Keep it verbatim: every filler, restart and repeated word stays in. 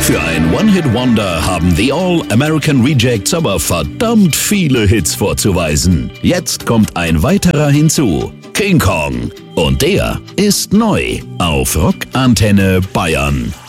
Für ein One-Hit-Wonder haben The All-American Rejects aber verdammt viele Hits vorzuweisen. Jetzt kommt ein weiterer hinzu, King Kong. Und der ist neu auf Rock Antenne Bayern.